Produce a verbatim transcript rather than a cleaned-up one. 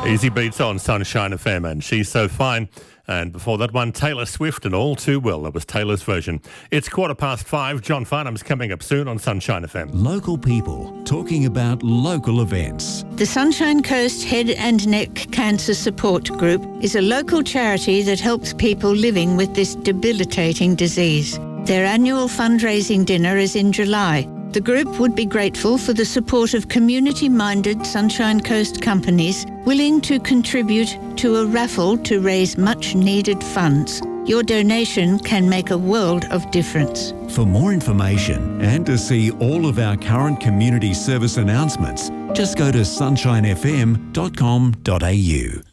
Easy Beats on Sunshine F M, and She's So Fine. And before that one, Taylor Swift and All Too Well. That was Taylor's version. It's quarter past five. John Farnham's coming up soon on Sunshine F M. Local people talking about local events. The Sunshine Coast Head and Neck Cancer Support Group is a local charity that helps people living with this debilitating disease. Their annual fundraising dinner is in July. The group would be grateful for the support of community-minded Sunshine Coast companies willing to contribute to a raffle to raise much-needed funds. Your donation can make a world of difference. For more information and to see all of our current community service announcements, just go to sunshine f m dot com dot a u.